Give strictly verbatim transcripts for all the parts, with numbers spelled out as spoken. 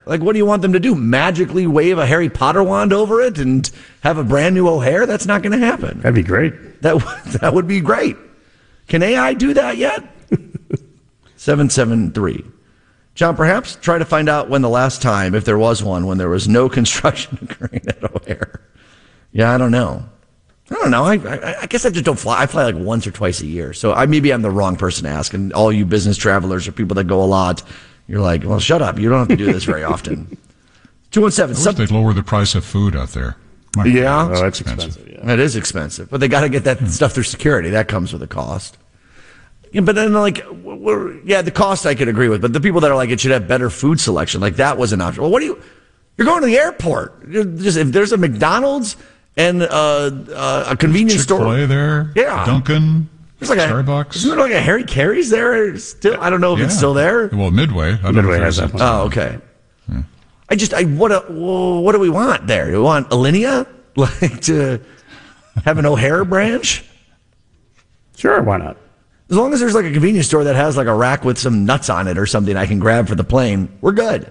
Like, what do you want them to do? Magically wave a Harry Potter wand over it and have a brand new O'Hare? That's not going to happen. That'd be great. That that would be great. Can A I do that yet? seven seven three. John, perhaps try to find out when the last time, if there was one, when there was no construction occurring at O'Hare. Yeah, I don't know. I don't know. I, I, I guess I just don't fly. I fly like once or twice a year. So I, maybe I'm the wrong person to ask. And all you business travelers or people that go a lot, you're like, well, shut up. You don't have to do this very often. two one seven. I wish they'd lower the price of food out there. My yeah. God, oh, that's that's expensive. expensive. Yeah. It is expensive. But they got to get that Yeah. stuff through security. That comes with a cost. Yeah, but then, like, we're, yeah, the cost I could agree with. But the people that are like, it should have better food selection, like that was an option. Well, what do you, you're going to the airport. You're just, if there's a McDonald's and uh, uh, a convenience store. Chick-fil-A there? Yeah. Dunkin'? There's like Starbucks? A, isn't there like a Harry Carey's there still? I don't know if Yeah. it's still there. Well, Midway. I don't Midway know if has there's that a- one. Oh, okay. Yeah. I just, I what, a, what do we want there? Do we want Alinea? Like to have an O'Hare branch? Sure, why not? As long as there's like a convenience store that has like a rack with some nuts on it or something I can grab for the plane, we're good.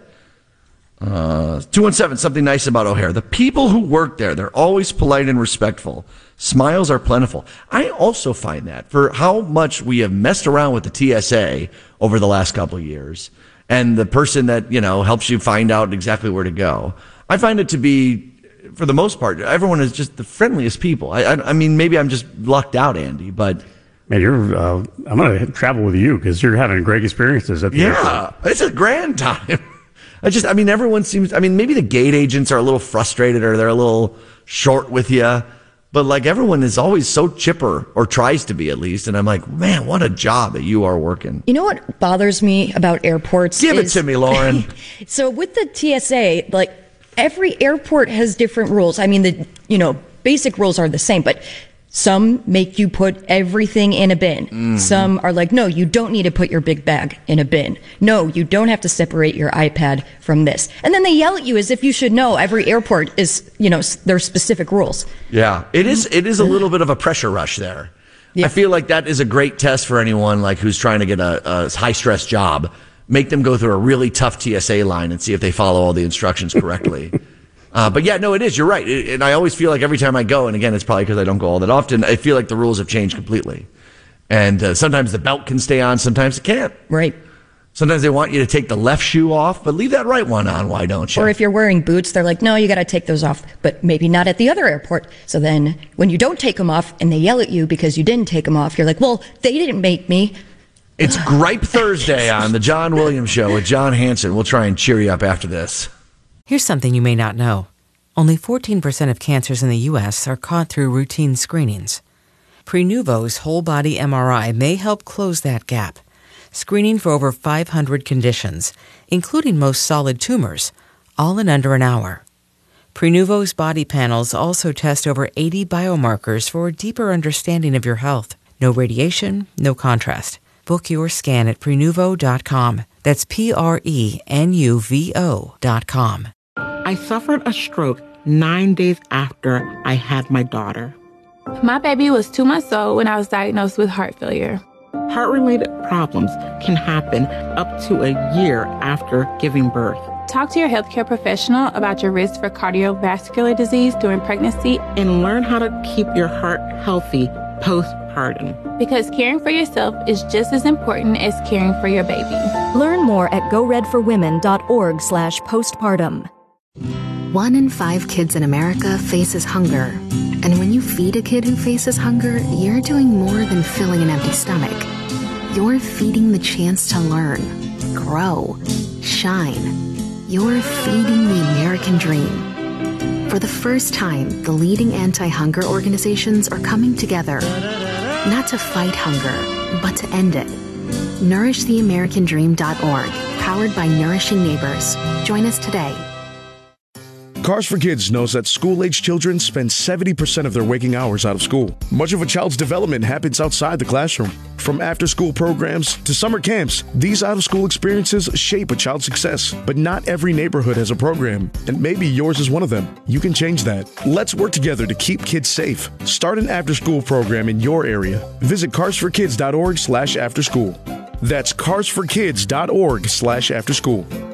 Uh, two one seven, something nice about O'Hare. The people who work there, they're always polite and respectful. Smiles are plentiful. I also find that for how much we have messed around with the T S A over the last couple of years and the person that, you know, helps you find out exactly where to go. I find it to be, for the most part, everyone is just the friendliest people. I, I, I mean, maybe I'm just lucked out, Andy, but... Man, you're. Uh, I'm going to travel with you because you're having great experiences at the Yeah, airport. it's a grand time. I just, I mean, everyone seems, I mean, maybe the gate agents are a little frustrated or they're a little short with you, but like everyone is always so chipper or tries to be at least. And I'm like, man, what a job that you are working. You know what bothers me about airports? Give is, it to me, Lauren. So with the T S A, like every airport has different rules. I mean, the, you know, basic rules are the same, but some make you put everything in a bin. Mm-hmm. Some are like, no, you don't need to put your big bag in a bin. No, you don't have to separate your iPad from this. And then they yell at you as if you should know every airport is, you know, their specific rules. Yeah, it is, it is a little bit of a pressure rush there. Yeah. I feel like that is a great test for anyone like who's trying to get a, a high stress job. Make them go through a really tough T S A line and see if they follow all the instructions correctly. Uh, but yeah, no, it is. You're right. It, and I always feel like every time I go, and again, it's probably because I don't go all that often, I feel like the rules have changed completely. And uh, sometimes the belt can stay on, sometimes it can't. Right. Sometimes they want you to take the left shoe off, but leave that right one on. Why don't you? Or if you're wearing boots, they're like, no, you got to take those off, but maybe not at the other airport. So then when you don't take them off and they yell at you because you didn't take them off, you're like, well, they didn't make me. It's Gripe Thursday on the John Williams Show with John Hanson. We'll try and cheer you up after this. Here's something you may not know. Only fourteen percent of cancers in the U S are caught through routine screenings. Prenuvo's whole-body M R I may help close that gap, screening for over five hundred conditions, including most solid tumors, all in under an hour. Prenuvo's body panels also test over eighty biomarkers for a deeper understanding of your health. No radiation, no contrast. Book your scan at Prenuvo dot com. That's P R E N U V O dot com. I suffered a stroke nine days after I had my daughter. My baby was two months old when I was diagnosed with heart failure. Heart-related problems can happen up to a year after giving birth. Talk to your healthcare professional about your risk for cardiovascular disease during pregnancy and learn how to keep your heart healthy postpartum. Because caring for yourself is just as important as caring for your baby. Learn more at go red for women dot org slash postpartum. One in five kids in America faces hunger. And when you feed a kid who faces hunger, you're doing more than filling an empty stomach. You're feeding the chance to learn, grow, shine. You're feeding the American dream. For the first time, the leading anti-hunger organizations are coming together, not to fight hunger, but to end it. nourish the american dream dot org, powered by Nourishing Neighbors. Join us today. Cars for Kids knows that school-age children spend seventy percent of their waking hours out of school. Much of a child's development happens outside the classroom. From after-school programs to summer camps, these out-of-school experiences shape a child's success. But not every neighborhood has a program, and maybe yours is one of them. You can change that. Let's work together to keep kids safe. Start an after-school program in your area. Visit cars for kids dot org slash after school. That's cars for kids dot org slash after school.